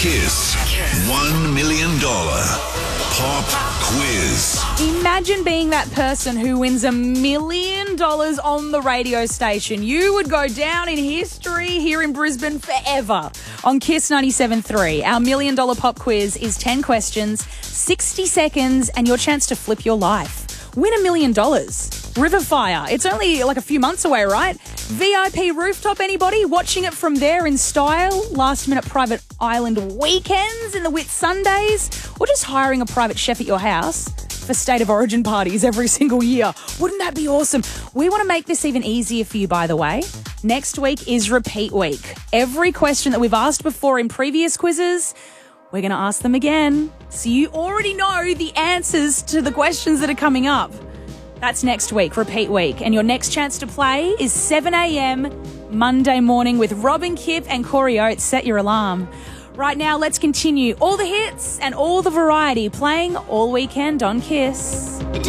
Kiss $1 million pop quiz. Imagine being that person who wins $1 million on the radio station. You would go down in history here in Brisbane forever. On Kiss 97.3, our $1 million pop quiz is 10 questions, 60 seconds, and your chance to flip your life. Win $1 million. Riverfire. It's only like a few months away, right? VIP rooftop, anybody? Watching it from there in style? Last-minute private island weekends in the Whit Sundays? Or just hiring a private chef at your house for State of Origin parties every single year? Wouldn't that be awesome? We want to make this even easier for you, by the way. Next week is repeat week. Every question that we've asked before in previous quizzes, we're going to ask them again. So you already know the answers to the questions that are coming up. That's next week, repeat week. And your next chance to play is 7 a.m. Monday morning with Robin Kipp and Corey Oates. Set your alarm. Right now, let's continue all the hits and all the variety playing all weekend on Kiss.